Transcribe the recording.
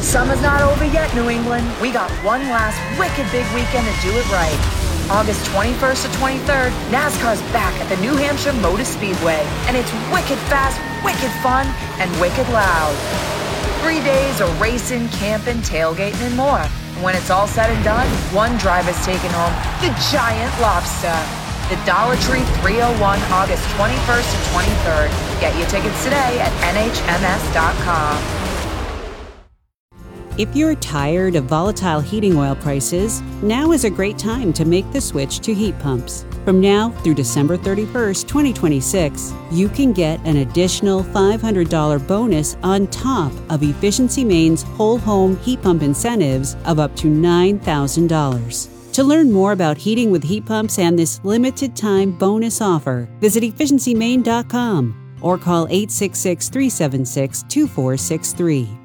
Summer's not over yet, New England. We got one last wicked big weekend to do it right. August 21st to 23rd, NASCAR's back at the New Hampshire Motor Speedway, and it's wicked fast, wicked fun, and wicked loud. 3 days of racing, camping, tailgating, and more. And when it's all said and done, one driver's taking home the giant lobster. The Dollar Tree 301, August 21st to 23rd. Get your tickets today at nhms.com. If you're tired of volatile heating oil prices, now is a great time to make the switch to heat pumps. From now through December 31st, 2026, you can get an additional $500 bonus on top of Efficiency Maine's whole home heat pump incentives of up to $9,000. To learn more about heating with heat pumps and this limited time bonus offer, visit efficiencymaine.com or call 866-376-2463.